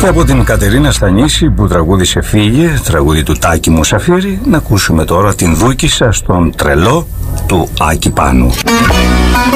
Και από την Κατερίνα Στανίση που τραγούδισε «Φύγε», τραγούδι του Τάκη Μουσαφίρη, να ακούσουμε τώρα την Δούκισσα στον Τρελό του Άκη Πάνου.